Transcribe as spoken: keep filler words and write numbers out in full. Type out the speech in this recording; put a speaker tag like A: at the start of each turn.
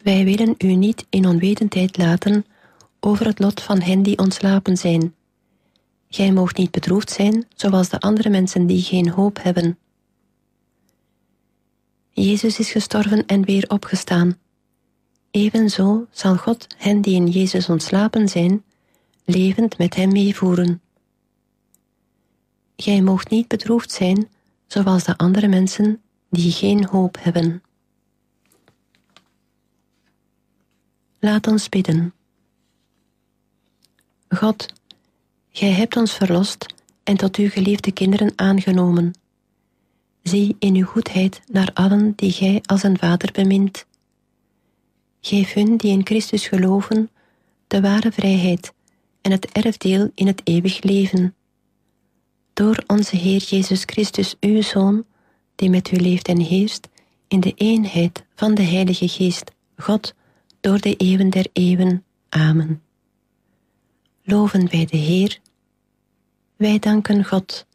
A: Wij willen u niet in onwetendheid laten over het lot van hen die ontslapen zijn. Gij moogt niet bedroefd zijn, zoals de andere mensen die geen hoop hebben. Jezus is gestorven en weer opgestaan. Evenzo zal God hen die in Jezus ontslapen zijn, levend met hem meevoeren. Gij moogt niet bedroefd zijn, zoals de andere mensen die geen hoop hebben. Laat ons bidden. God, gij hebt ons verlost en tot uw geliefde kinderen aangenomen. Zie in uw goedheid naar allen die gij als een vader bemint. Geef hun die in Christus geloven de ware vrijheid en het erfdeel in het eeuwig leven. Door onze Heer Jezus Christus, uw Zoon, die met u leeft en heerst, in de eenheid van de Heilige Geest, God, door de eeuwen der eeuwen. Amen. Loven wij de Heer. Wij danken God.